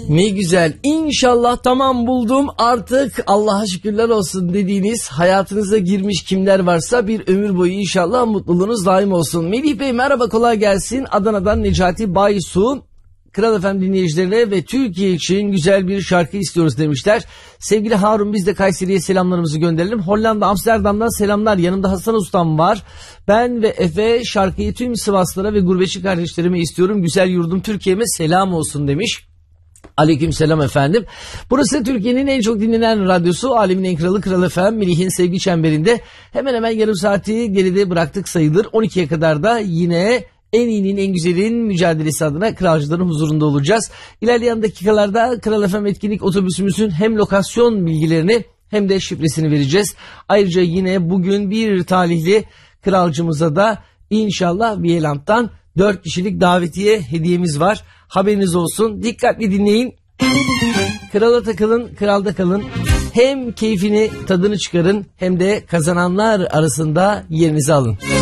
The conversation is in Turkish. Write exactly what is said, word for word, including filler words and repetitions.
Ne güzel. İnşallah tamam buldum artık, Allah'a şükürler olsun dediğiniz, hayatınıza girmiş kimler varsa bir ömür boyu inşallah mutluluğunuz daim olsun. Melih Bey merhaba, kolay gelsin. Adana'dan Necati Baysu. Kral F M dinleyicilerine ve Türkiye için güzel bir şarkı istiyoruz demişler. Sevgili Harun, biz de Kayseri'ye selamlarımızı gönderelim. Hollanda Amsterdam'dan selamlar. Yanımda Hasan Ustam var. Ben ve Efe şarkıyı tüm Sivaslara ve gurbetçi kardeşlerime istiyorum. Güzel yurdum Türkiye'me selam olsun demiş. Aleyküm selam efendim. Burası Türkiye'nin en çok dinlenen radyosu, alemin en kralı Kral F M. Melih'in sevgi çemberinde hemen hemen yarım saati geride bıraktık sayılır. on ikiye kadar da yine en iyinin en güzelin mücadelesi adına kralcıların huzurunda olacağız. İlerleyen dakikalarda Kral F M etkinlik otobüsümüzün hem lokasyon bilgilerini hem de şifresini vereceğiz. Ayrıca yine bugün bir talihli kralcımıza da inşallah Viyeland'dan dört kişilik davetiye hediyemiz var. Haberiniz olsun. Dikkatli dinleyin. Krala takılın, kralda kalın. Hem keyfini, tadını çıkarın hem de kazananlar arasında yerinizi alın.